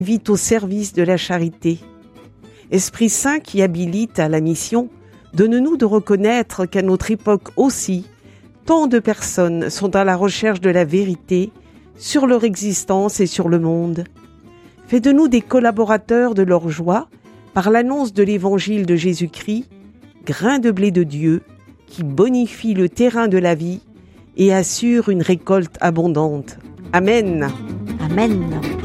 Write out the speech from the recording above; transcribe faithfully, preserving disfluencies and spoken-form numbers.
vite au service de la charité. Esprit Saint qui habilite à la mission, donne-nous de reconnaître qu'à notre époque aussi, tant de personnes sont à la recherche de la vérité sur leur existence et sur le monde. Fais de nous des collaborateurs de leur joie par l'annonce de l'évangile de Jésus-Christ, grain de blé de Dieu, qui bonifie le terrain de la vie et assure une récolte abondante. Amen. Amen.